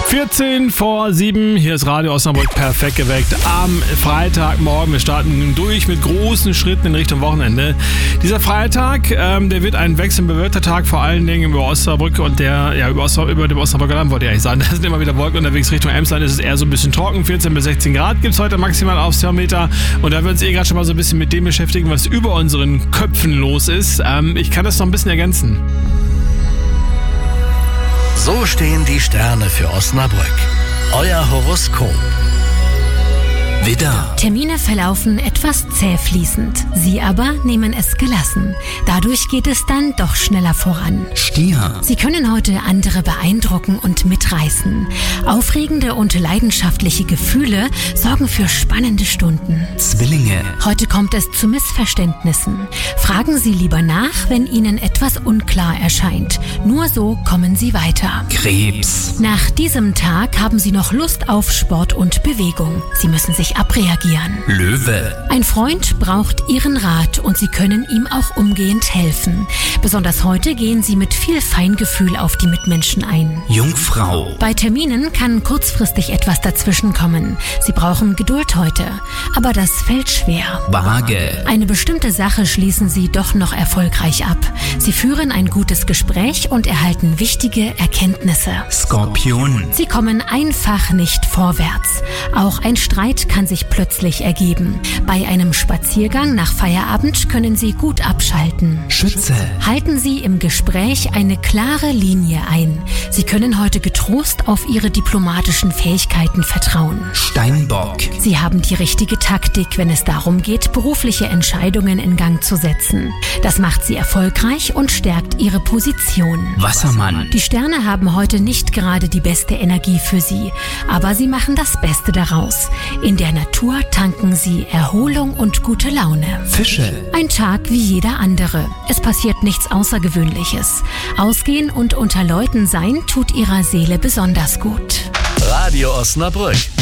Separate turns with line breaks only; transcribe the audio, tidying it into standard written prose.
7:14, hier ist Radio Osnabrück perfekt geweckt am Freitagmorgen. Wir starten durch mit großen Schritten in Richtung Wochenende. Dieser Freitag, der wird ein wechselbewölkter Tag, vor allen Dingen über Osnabrück und über dem Osnabrücker Land, wollte ich eigentlich sagen. Da sind immer wieder Wolken unterwegs. Richtung Emsland ist es eher so ein bisschen trocken. 14 bis 16 Grad gibt es heute maximal aufs Thermometer. Und da wir uns gerade schon mal so ein bisschen mit dem beschäftigen, was über unseren Köpfen los ist. Ich kann das noch ein bisschen ergänzen.
So stehen die Sterne für Osnabrück. Euer Horoskop. Widder.
Termine verlaufen etwas zähfließend. Sie aber nehmen es gelassen. Dadurch geht es dann doch schneller voran.
Stier.
Sie können heute andere beeindrucken und mitreißen. Aufregende und leidenschaftliche Gefühle sorgen für spannende Stunden.
Zwillinge.
Heute kommt es zu Missverständnissen. Fragen Sie lieber nach, wenn Ihnen etwas unklar erscheint. Nur so kommen Sie weiter.
Krebs.
Nach diesem Tag haben Sie noch Lust auf Sport und Bewegung. Sie müssen sich abreagieren.
Löwe.
Ein Freund braucht Ihren Rat und Sie können ihm auch umgehend helfen. Besonders heute gehen Sie mit viel Feingefühl auf die Mitmenschen ein.
Jungfrau.
Bei Terminen kann kurzfristig etwas dazwischenkommen. Sie brauchen Geduld heute, aber das fällt schwer.
Waage.
Eine bestimmte Sache schließen Sie doch noch erfolgreich ab. Sie führen ein gutes Gespräch und erhalten wichtige Erkenntnisse.
Skorpion.
Sie kommen einfach nicht vorwärts. Auch ein Streit kann sich plötzlich ergeben. Bei einem Spaziergang nach Feierabend können Sie gut abschalten.
Schütze.
Halten Sie im Gespräch eine klare Linie ein. Sie können heute getrost auf Ihre diplomatischen Fähigkeiten vertrauen.
Steinbock.
Sie haben die richtige Taktik, wenn es darum geht, berufliche Entscheidungen in Gang zu setzen. Das macht Sie erfolgreich und stärkt Ihre Position.
Wassermann.
Die Sterne haben heute nicht gerade die beste Energie für Sie, aber Sie machen das Beste daraus. In der Natur tanken Sie Erholung und gute Laune.
Fische.
Ein Tag wie jeder andere. Es passiert nichts Außergewöhnliches. Ausgehen und unter Leuten sein tut Ihrer Seele besonders gut.
Radio Osnabrück.